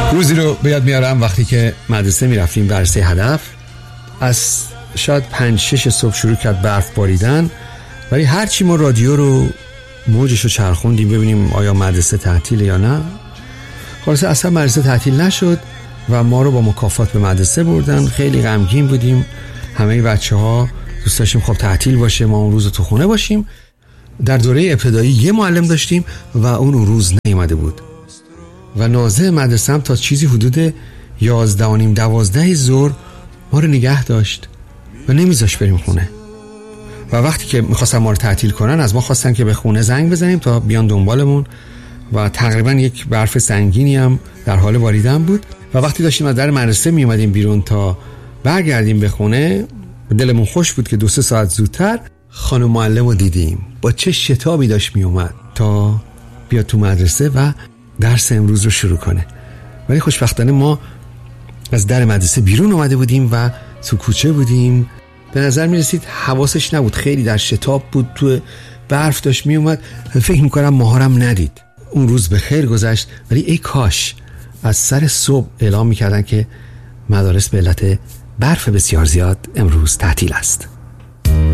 روزی رو به یاد میارم وقتی که مدرسه میرفتیم درسه هدف، از شاید 5-6 صبح شروع کرد برف باریدن، ولی هرچی ما رادیو رو موجش رو چرخوندیم ببینیم آیا مدرسه تعطیله یا نه، خلاصه اصلا مدرسه تعطیل نشد و ما رو با مکافات به مدرسه بردن. خیلی غمگین بودیم، همه بچه ها دوست داشتیم خب تعطیل باشه، ما اون روز تو خونه باشیم. در دوره ابتدایی یه معلم داشتیم و اون روز نیامده بود و ناظر مدرسه هم تا چیزی حدود 11:30-12 ظهر ما رو نگه داشت و نمیذاش بریم خونه. و وقتی که میخواستن ما رو تعطیل کنن، از ما خواستن که به خونه زنگ بزنیم تا بیان دنبالمون و تقریبا یک برف سنگینی هم در حال باریدن بود. و وقتی داشتیم از در مدرسه میومدیم بیرون تا برگردیم به خونه، دلمون خوش بود که 2-3 ساعت زودتر خانم معلم رو دیدیم با چه شتابی داشت میومد تا بیاد تو مدرسه و درس امروز رو شروع کنه. ولی خوشبختانه ما از در مدرسه بیرون اومده بودیم و تو کوچه بودیم. به نظر میرسید حواسش نبود، خیلی در شتاب بود، تو برف داشت میومد. فکر میکنم ماهارم ندید. اون روز به خیر گذشت، ولی ای کاش از سر صبح اعلام میکردن که مدارس به علت برف بسیار زیاد امروز تعطیل است.